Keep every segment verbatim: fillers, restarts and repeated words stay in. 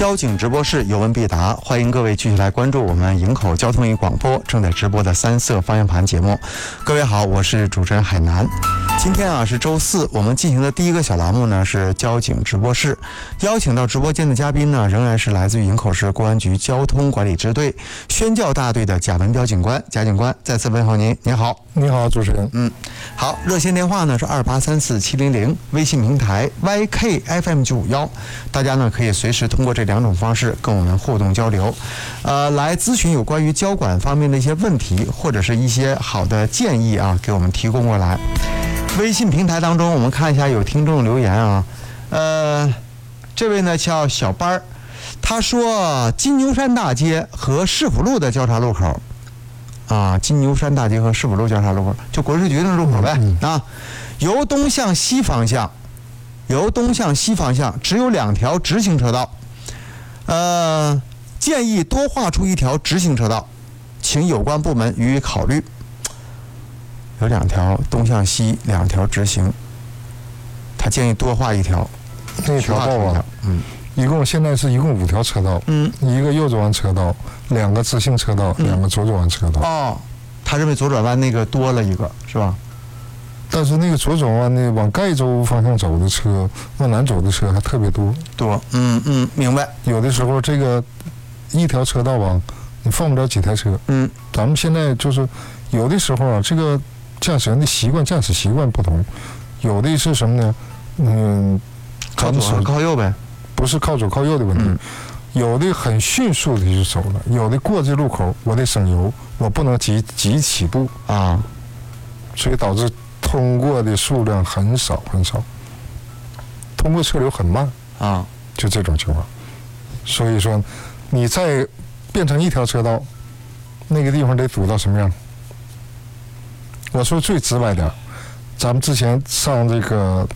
交警直播室有问必答，欢迎各位继续来关注我们营口交通与广播正在直播的三色方向盘节目。各位好，我是主持人海南。今天啊是周四，我们进行的第一个小栏目呢是交警直播室，邀请到直播间的嘉宾呢仍然是来自于营口市公安局交通管理支队宣教大队的贾文彪警官。贾警官再次问候您，您好。 你好，主持人。 嗯，好，热线电话呢是二八三四七零零，微信平台 Y K F M 九五幺，大家呢可以随时通过这两种方式跟我们互动交流，呃，来咨询有关于交管方面的一些问题，或者是一些好的建议啊，给我们提供过来。微信平台当中，我们看一下有听众留言啊，呃，这位呢叫小班儿，他说金牛山大街和市府路的交叉路口。啊，金牛山大街和市府路交叉路口，就国税局的路口呗。 嗯、 啊，由东向西方向，由东向西方向只有两条直行车道，呃，建议多划出一条直行车道，请有关部门予以考虑。有两条东向西，两条直行，他建议多划一条。 那条道啊，嗯。一共现在是一共五条车道，嗯，一个右转弯车道，两个直行车道，嗯、两个左转弯车道。 哦，他认为左转弯那个多了一个，是吧？ 但是那个左转弯呢，往盖州方向走的车，往南走的车还特别多。 多，嗯嗯，明白。 有的时候这个一条车道啊，你放不了几台车。嗯，咱们现在就是有的时候啊，这个驾驶人的习惯、驾驶习惯不同，有的是什么呢？嗯， 靠左靠右呗。 不是靠左靠右的问题，嗯、有的很迅速的就走了，有的过这路口我得省油，我不能急急起步啊，所以导致通过的数量很少很少，通过车流很慢啊，就这种情况。所以说，你再变成一条车道，那个地方得堵到什么样？我说最直白点，咱们之前上这个。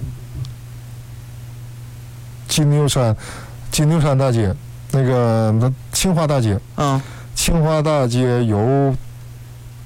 金牛山，金牛山大街，那个清华大街，嗯，清华大街由